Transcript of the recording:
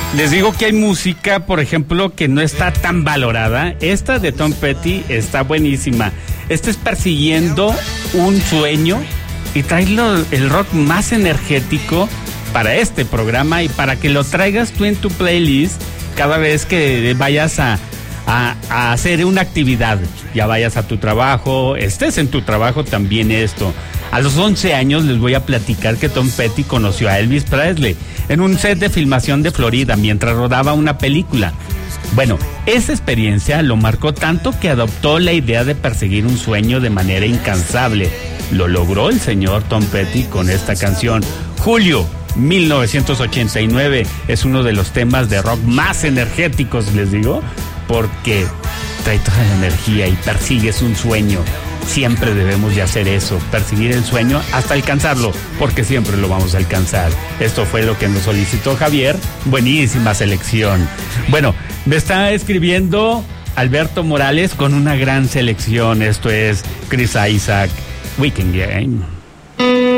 Les digo que hay música, por ejemplo, que no está tan valorada. Esta de Tom Petty está buenísima. Este es persiguiendo un sueño y trae el rock más energético para este programa y para que lo traigas tú en tu playlist cada vez que vayas a hacer una actividad. Ya vayas a tu trabajo, estés en tu trabajo también esto. A los 11 años les voy a platicar que Tom Petty conoció a Elvis Presley en un set de filmación de Florida mientras rodaba una película. Bueno, esa experiencia lo marcó tanto que adoptó la idea de perseguir un sueño de manera incansable. Lo logró el señor Tom Petty con esta canción. Julio 1989 es uno de los temas de rock más energéticos, les digo, porque trae toda la energía y persigues un sueño. Siempre debemos de hacer eso, perseguir el sueño hasta alcanzarlo, porque siempre lo vamos a alcanzar. Esto fue lo que nos solicitó Javier. Buenísima selección. Bueno, me está escribiendo Alberto Morales con una gran selección. Esto es Chris Isaak, Weekend Game.